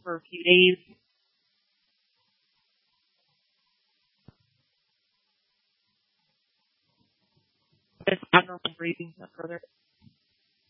for a few days. Just abnormal breathing, not further.